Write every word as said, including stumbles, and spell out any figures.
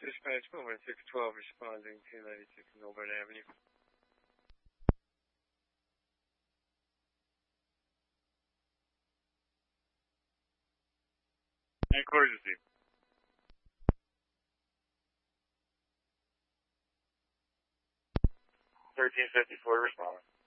Dispatch, Moment six twelve, responding to ninety-six Milburn Avenue. Emergency. thirteen fifty-four, responding.